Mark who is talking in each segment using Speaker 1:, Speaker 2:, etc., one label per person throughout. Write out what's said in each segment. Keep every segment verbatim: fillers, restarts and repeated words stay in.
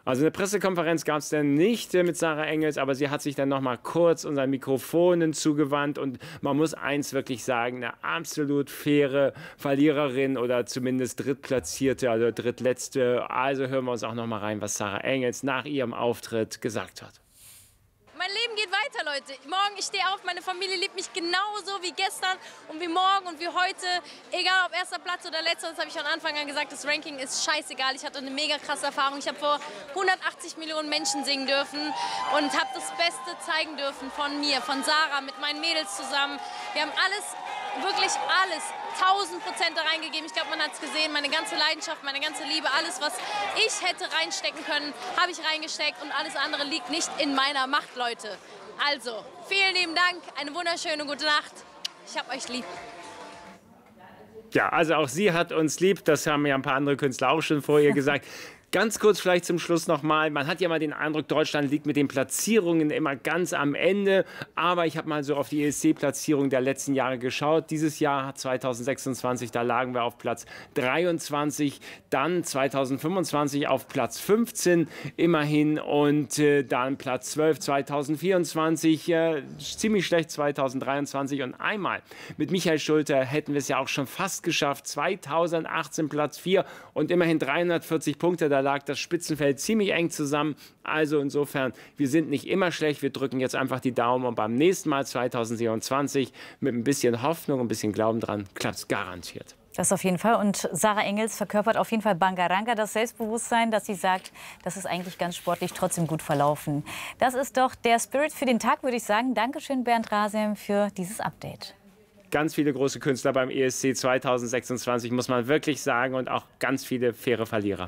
Speaker 1: Also eine Pressekonferenz gab es dann nicht äh, mit Sarah Engels, aber sie hat sich dann noch mal kurz unseren Mikrofonen zugewandt und man muss eins wirklich sagen, eine absolut faire Verliererin oder zumindest Drittplatzierte, also Drittletzte. Also hören wir uns auch noch mal rein, was Sarah Engels nach ihrem Auftritt gesagt hat.
Speaker 2: Mein Leben geht weiter, Leute. Morgen, ich stehe auf, meine Familie liebt mich genauso wie gestern und wie morgen und wie heute. Egal ob erster Platz oder letzter, das habe ich von Anfang an gesagt, das Ranking ist scheißegal. Ich hatte eine mega krasse Erfahrung. Ich habe vor hundertachtzig Millionen Menschen singen dürfen und habe das Beste zeigen dürfen von mir, von Sarah, mit meinen Mädels zusammen. Wir haben alles, wirklich alles, tausend Prozent da reingegeben. Ich glaube, man hat es gesehen, meine ganze Leidenschaft, meine ganze Liebe, alles, was ich hätte reinstecken können, habe ich reingesteckt und alles andere liegt nicht in meiner Macht, Leute. Also, vielen lieben Dank, eine wunderschöne gute Nacht. Ich hab euch lieb.
Speaker 1: Ja, also auch sie hat uns lieb, das haben ja ein paar andere Künstler auch schon vor ihr gesagt. Ganz kurz vielleicht zum Schluss nochmal. Man hat ja mal den Eindruck, Deutschland liegt mit den Platzierungen immer ganz am Ende. Aber ich habe mal so auf die E S C-Platzierung der letzten Jahre geschaut. Dieses Jahr, zweitausendsechsundzwanzig, da lagen wir auf Platz dreiundzwanzig. Dann zweitausendfünfundzwanzig auf Platz fünfzehn immerhin. Und äh, dann Platz zwölf zweitausendvierundzwanzig. Äh, ziemlich schlecht zweitausenddreiundzwanzig. Und einmal mit Michael Schulte hätten wir es ja auch schon fast geschafft. zweitausendachtzehn Platz vier und immerhin dreihundertvierzig Punkte. Da lag das Spitzenfeld ziemlich eng zusammen. Also insofern, wir sind nicht immer schlecht. Wir drücken jetzt einfach die Daumen und beim nächsten Mal zweitausendsiebenundzwanzig mit ein bisschen Hoffnung, ein bisschen Glauben dran, klappt es garantiert.
Speaker 3: Das auf jeden Fall. Und Sarah Engels verkörpert auf jeden Fall Bangaranga, das Selbstbewusstsein, dass sie sagt, das ist eigentlich ganz sportlich trotzdem gut verlaufen. Das ist doch der Spirit für den Tag, würde ich sagen. Dankeschön, Bernd Rasem, für dieses Update.
Speaker 1: Ganz viele große Künstler beim E S C zweitausendsechsundzwanzig, muss man wirklich sagen, und auch ganz viele faire Verlierer.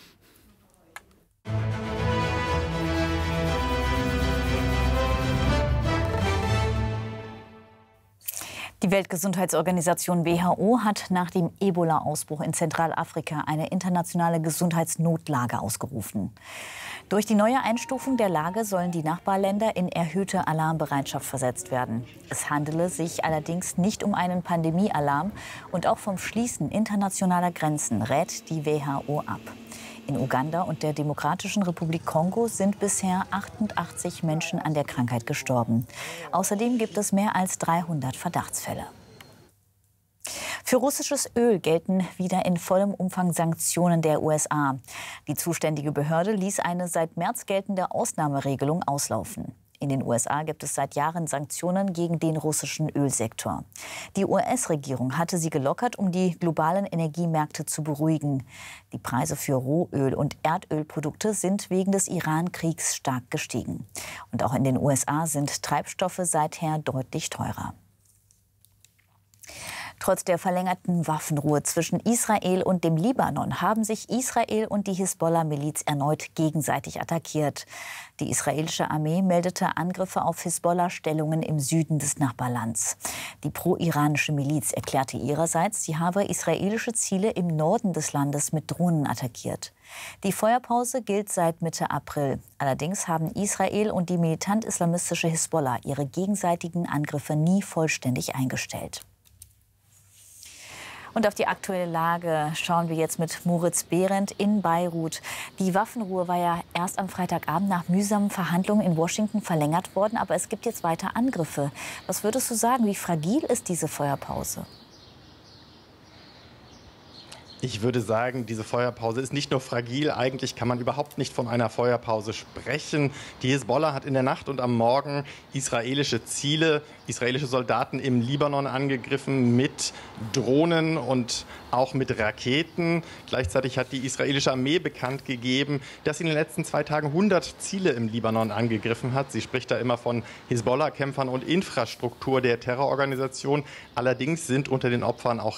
Speaker 3: Die Weltgesundheitsorganisation W H O hat nach dem Ebola-Ausbruch in Zentralafrika eine internationale Gesundheitsnotlage ausgerufen. Durch die neue Einstufung der Lage sollen die Nachbarländer in erhöhte Alarmbereitschaft versetzt werden. Es handele sich allerdings nicht um einen Pandemiealarm und auch vom Schließen internationaler Grenzen rät die W H O ab. In Uganda und der Demokratischen Republik Kongo sind bisher achtundachtzig Menschen an der Krankheit gestorben. Außerdem gibt es mehr als dreihundert Verdachtsfälle. Für russisches Öl gelten wieder in vollem Umfang Sanktionen der U S A. Die zuständige Behörde ließ eine seit März geltende Ausnahmeregelung auslaufen. In den U S A gibt es seit Jahren Sanktionen gegen den russischen Ölsektor. Die U S-Regierung hatte sie gelockert, um die globalen Energiemärkte zu beruhigen. Die Preise für Rohöl und Erdölprodukte sind wegen des Iran-Kriegs stark gestiegen. Und auch in den U S A sind Treibstoffe seither deutlich teurer. Trotz der verlängerten Waffenruhe zwischen Israel und dem Libanon haben sich Israel und die Hisbollah-Miliz erneut gegenseitig attackiert. Die israelische Armee meldete Angriffe auf Hisbollah-Stellungen im Süden des Nachbarlands. Die pro-iranische Miliz erklärte ihrerseits, sie habe israelische Ziele im Norden des Landes mit Drohnen attackiert. Die Feuerpause gilt seit Mitte April. Allerdings haben Israel und die militant-islamistische Hisbollah ihre gegenseitigen Angriffe nie vollständig eingestellt. Und auf die aktuelle Lage schauen wir jetzt mit Moritz Behrendt in Beirut. Die Waffenruhe war ja erst am Freitagabend nach mühsamen Verhandlungen in Washington verlängert worden, aber es gibt jetzt weiter Angriffe. Was würdest du sagen, wie fragil ist diese Feuerpause?
Speaker 4: Ich würde sagen, diese Feuerpause ist nicht nur fragil, eigentlich kann man überhaupt nicht von einer Feuerpause sprechen. Die Hisbollah hat in der Nacht und am Morgen israelische Ziele, israelische Soldaten im Libanon angegriffen mit Drohnen und auch mit Raketen. Gleichzeitig hat die israelische Armee bekannt gegeben, dass sie in den letzten zwei Tagen hundert Ziele im Libanon angegriffen hat. Sie spricht da immer von Hisbollah-Kämpfern und Infrastruktur der Terrororganisation. Allerdings sind unter den Opfern auch